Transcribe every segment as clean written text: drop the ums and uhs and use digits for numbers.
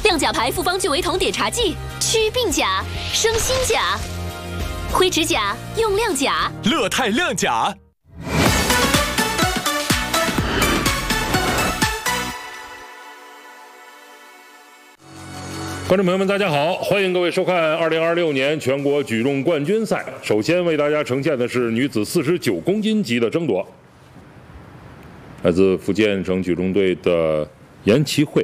亮甲牌复方聚维酮碘茶剂，祛病甲，生新甲。灰指甲用亮甲， 乐泰亮甲。 观众朋友们，大家好，欢迎各位收看2026年全国举重冠军赛。首先为大家呈现的是女子49公斤级的争夺，来自福建省举重队的严其慧，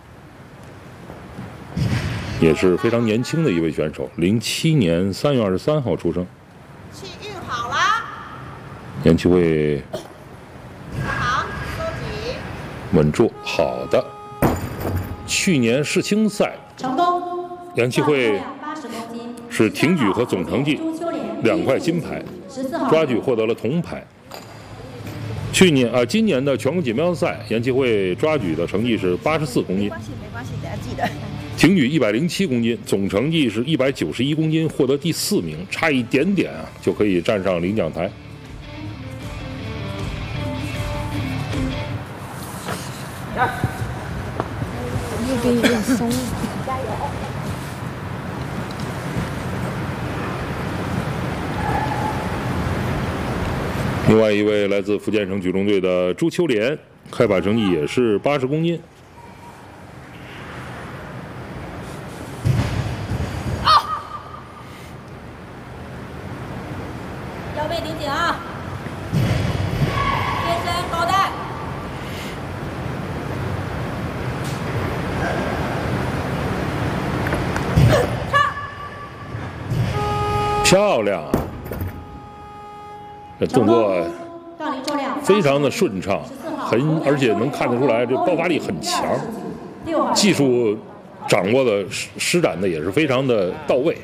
也是非常年轻的一位选手，07年3月23号出生。 气运好了， 严其慧好，收紧， 稳住，好的。去年世青赛成功， 严其慧是挺举和总成绩2块金牌，抓举获得了铜牌。今年的全国锦标赛，严其慧抓举的成绩是84公斤， 没关系，大家记得。 挺举107公斤，总成绩是191公斤，获得第4名，差一点点啊就可以站上领奖台。 右边有点松， 加油！ 另外一位来自福建省举重队的朱秋莲，开把成绩也是80公斤。 腰背顶紧啊！贴身高带。 漂亮啊！这动作非常的顺畅，而且能看得出来这爆发力很强，技术掌握的施展的也是非常的到位。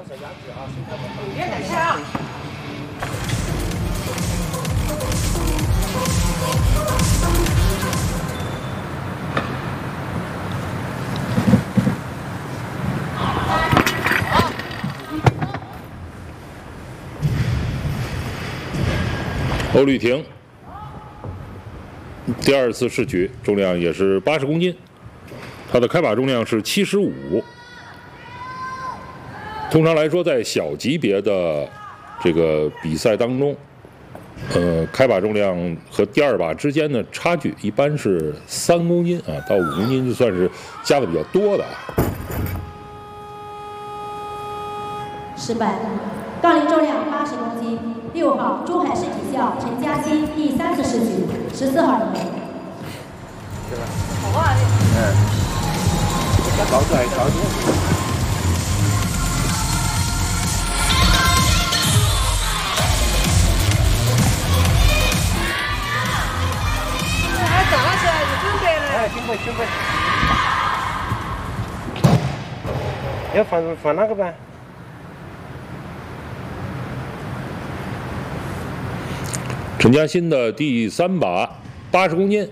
欧律婷第2次试举，重量也是80公斤，她的开把重量是75。通常来说，在小级别的这个比赛当中，开把重量和第2把之间的差距一般是3公斤啊到5公斤，就算是加的比较多的。 失败，杠铃重量80公斤。6号珠海市体校陈嘉欣第3次试举，14号人员。 好啊！ 高出来，高点。 还站起来就准备了。 哎，准备。要放哪个吧？ 陈嘉欣的第3把80公斤。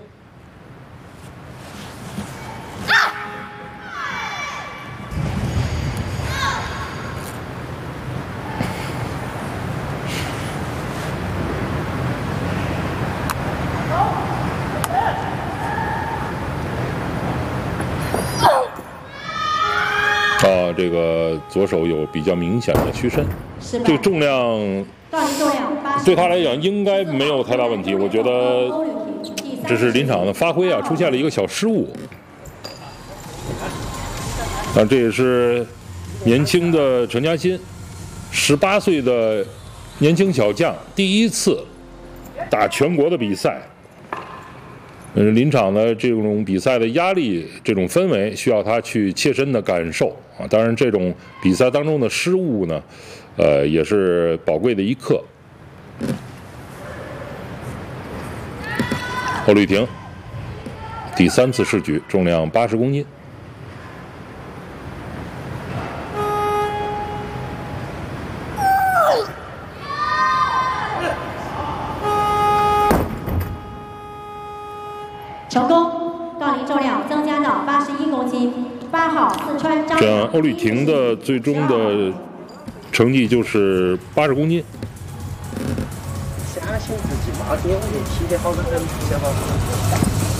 这个左手有比较明显的屈伸，这个重量对他来讲应该没有太大问题。我觉得这是临场的发挥啊，出现了一个小失误。这也是年轻的陈嘉欣，18岁的年轻小将，第1次打全国的比赛。临场的这种比赛的压力，这种氛围需要他去切身的感受啊。当然，这种比赛当中的失误呢，也是宝贵的一课。欧律婷第3次试举，重量80公斤。 成功，杠铃重量增加到81公斤。8号四川张。 这样，欧律婷的最终的成绩就是80公斤。 相信自己，8点5点起得好得很，晓得吧？